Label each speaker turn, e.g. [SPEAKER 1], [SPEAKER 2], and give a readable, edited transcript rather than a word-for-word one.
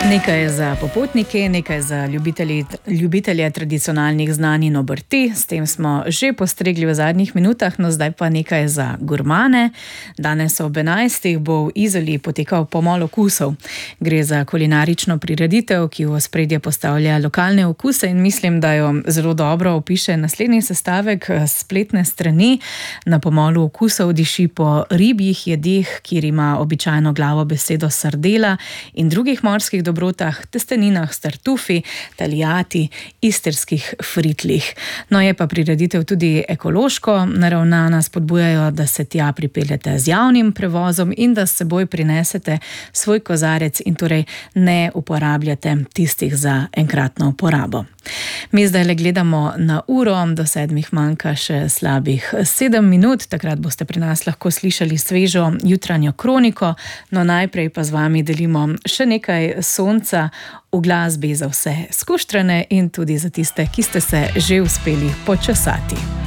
[SPEAKER 1] Nekaj za popotnike, nekaj za ljubitelje tradicionalnih znanj in obrti. S tem smo že postregli v zadnjih minutah, no zdaj pa nekaj za gurmane. Danes ob 11. bo v Izoli potekal pomol okusov. Gre za kulinarično prireditev, ki v ospredje postavlja lokalne okuse in mislim, da jo zelo dobro opiše naslednji sestavek spletne strani. Na pomolu okusov diši po ribjih jedeh, kjer ima običajno glavo besedo sardela in drugih morskih dobrotah, testeninah s tartufi, talijati, istrskih fritlih. No, je pa prireditev tudi ekološko naravnana, spodbujajo, da se tja pripeljete z javnim prevozom in da s seboj prinesete svoj kozarec in torej ne uporabljate tistih za enkratno uporabo. Mi zdaj le gledamo na uro, do 7 manjka še slabih 7 minut, takrat boste pri nas lahko slišali svežo jutranjo kroniko, no najprej pa z vami delimo še nekaj sonca v glasbi za vse skuštrane in tudi za tiste, ki ste se že uspeli počesati.